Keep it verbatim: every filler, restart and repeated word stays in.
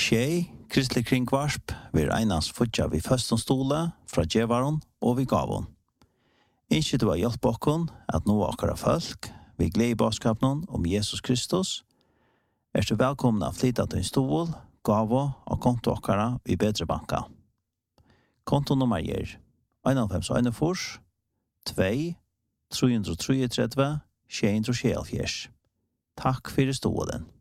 Tjej, kristelig kringvarsp, vi einans futja vi førstom stole, fra djevaron og vi gavon. Innskje du har hjelp okkon at nå akkara folk, vi gled i baskapnon om Jesus Kristus, er du velkommen å flytta til en stol, gavo og konto akkara i bedre banka. Kontonummer er en fem en fors, to, tre tre tre, sju tre sju. Takk for stolen.